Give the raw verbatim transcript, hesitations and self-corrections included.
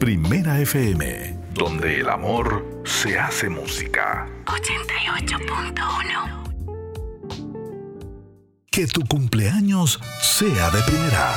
Primera F M, donde el amor se hace música. ochenta y ocho punto uno. Que tu cumpleaños sea de primera.